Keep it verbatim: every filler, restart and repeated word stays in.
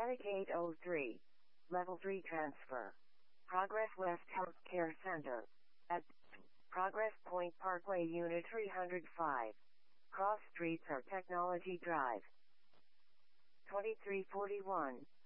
Static eight oh three. Level three transfer. Progress West Healthcare Center. At Progress Point Parkway Unit three oh five. Cross Streets or Technology Drive. twenty-three forty-one.